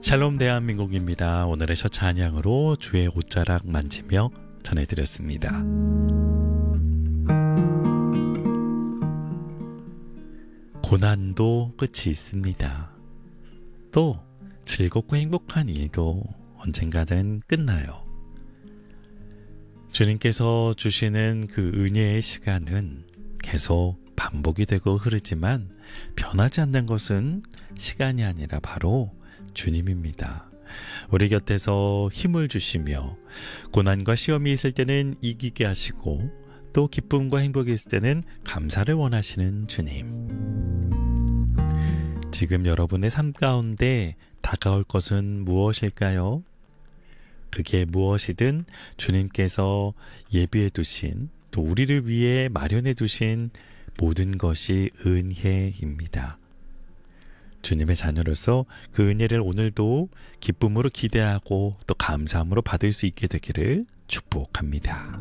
샬롬 대한민국입니다. 오늘의 첫 찬양으로 주의 옷자락 만지며 전해드렸습니다. 고난도 끝이 있습니다. 또 즐겁고 행복한 일도 언젠가는 끝나요. 주님께서 주시는 그 은혜의 시간은 계속 반복이 되고 흐르지만 변하지 않는 것은 시간이 아니라 바로 주님입니다. 우리 곁에서 힘을 주시며 고난과 시험이 있을 때는 이기게 하시고 또 기쁨과 행복이 있을 때는 감사를 원하시는 주님. 지금 여러분의 삶 가운데 다가올 것은 무엇일까요? 그게 무엇이든 주님께서 예비해 두신 또 우리를 위해 마련해 두신 모든 것이 은혜입니다. 주님의 자녀로서 그 은혜를 오늘도 기쁨으로 기대하고 또 감사함으로 받을 수 있게 되기를 축복합니다.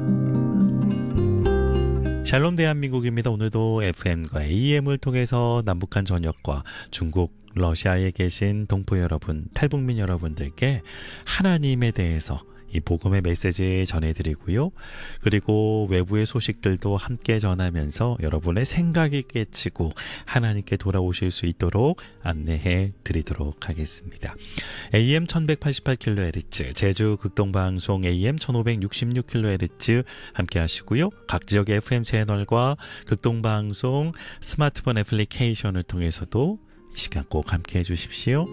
샬롬 대한민국입니다. 오늘도 FM과 AM을 통해서 남북한 전역과 중국, 러시아에 계신 동포 여러분, 탈북민 여러분들께 하나님에 대해서 이 복음의 메시지 전해드리고요. 그리고 외부의 소식들도 함께 전하면서 여러분의 생각이 깨치고 하나님께 돌아오실 수 있도록 안내해 드리도록 하겠습니다. AM 1188kHz, 제주 극동방송 AM 1566kHz 함께 하시고요. 각 지역의 FM 채널과 극동방송 스마트폰 애플리케이션을 통해서도 이 시간 꼭 함께 해주십시오.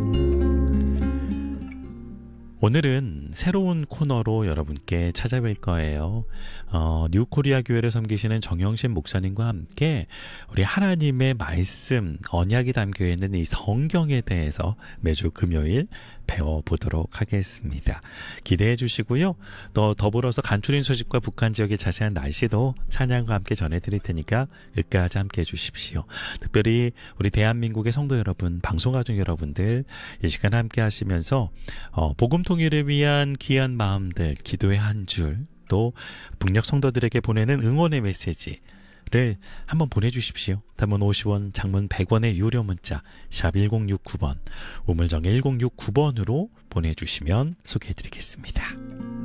오늘은 새로운 코너로 여러분께 찾아뵐 거예요. 뉴코리아 교회를 섬기시는 정영신 목사님과 함께 우리 하나님의 말씀, 언약이 담겨있는 이 성경에 대해서 매주 금요일 배워보도록 하겠습니다. 기대해 주시고요. 또 더불어서 간추린 소식과 북한 지역의 자세한 날씨도 찬양과 함께 전해드릴 테니까 끝까지 함께 해주십시오. 특별히 우리 대한민국의 성도 여러분, 방송가족 여러분들 이 시간 함께 하시면서 복음 통일을 위한 귀한 마음들, 기도의 한 줄, 또 북녘 성도들에게 보내는 응원의 메시지를 한번 보내주십시오. 단문 50원, 장문 100원의 유료 문자 샵 1069번, 우물정의 1069번으로 보내주시면 소개해드리겠습니다.